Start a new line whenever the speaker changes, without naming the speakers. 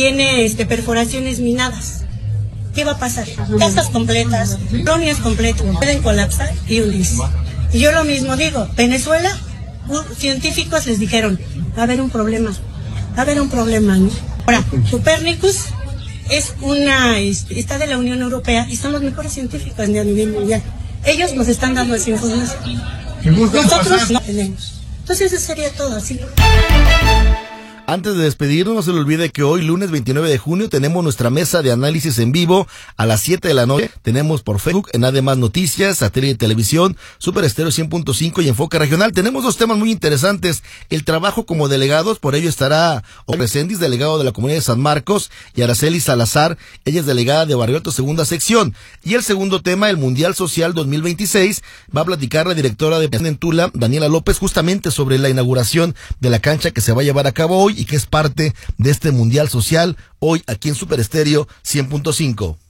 tiene perforaciones minadas. ¿Qué va a pasar? Casas completas, colonias completas, pueden colapsar y hundirse. Y yo lo mismo digo, Venezuela, científicos les dijeron, va a haber un problema, ¿no? Ahora, Copernicus es está de la Unión Europea y son los mejores científicos a nivel mundial. Ellos nos están dando esa información. Nosotros no tenemos. Entonces eso sería todo, así.
Antes de despedirnos, no se le olvide que hoy, lunes 29 de junio, tenemos nuestra mesa de análisis en vivo a las 7 de la noche. Tenemos por Facebook, en Además Noticias, Satélite Televisión, Super Estéreo 100.5 y Enfoque Regional. Tenemos dos temas muy interesantes. El trabajo como delegados, por ello estará Oresendis, delegado de la Comunidad de San Marcos, y Araceli Salazar, ella es delegada de Barrio Alto, segunda sección. Y el segundo tema, el Mundial Social 2026, va a platicar la directora de en Tula, Daniela López, justamente sobre la inauguración de la cancha que se va a llevar a cabo hoy y que es parte de este Mundial Social, hoy aquí en Super Estéreo 100.5.